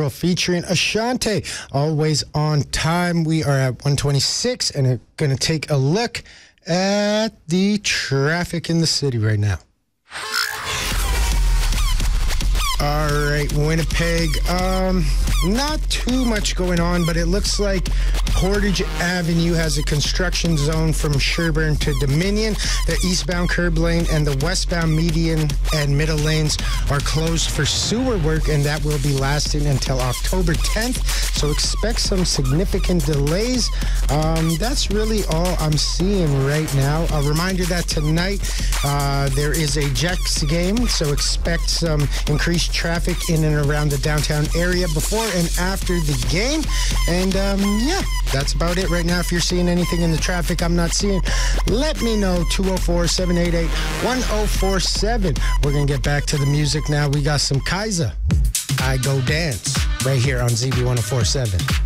World featuring Ashante. Always on time. We are at 126 and are going to take a look at the traffic in the city right now. All right, Winnipeg. Not too much going on, but it looks like Portage Avenue has a construction zone from Sherbourne to Dominion. The eastbound curb lane and the westbound median and middle lanes are closed for sewer work, and that will be lasting until October 10th. So expect some significant delays. That's really all I'm seeing right now. A reminder that tonight there is a Jets game, so expect some increased traffic in and around the downtown area before and after the game. And yeah, that's about it right now. If you're seeing anything in the traffic I'm not seeing, let me know. 204-788-1047. We're going to get back to the music now. We got some Kaiser, I Go Dance, right here on ZB 1047.